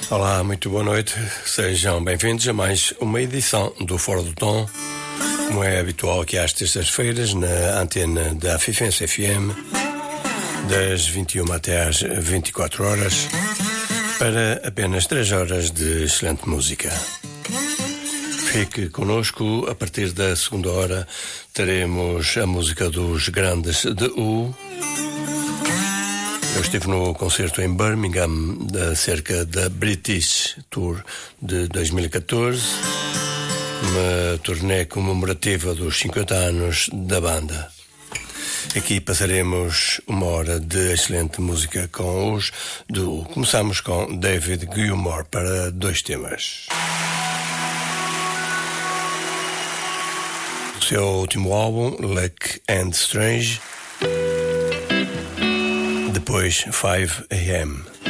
Olá, muito boa noite. Sejam bem-vindos a mais uma edição do Fora do Tom, como é habitual aqui às terças-feiras na antena da Fifense FM, das 21 até às 24 horas, para apenas 3 horas de excelente música. Fique connosco, a partir da segunda hora teremos a música dos grandes The Who. Eu estive no concerto em Birmingham acerca da British Tour de 2014, uma turnê comemorativa dos 50 anos da banda. Aqui passaremos uma hora de excelente música com os The Who. Começamos com David Gilmour para 2 temas. O seu último álbum, Luck and Strange. Depois 5 AM.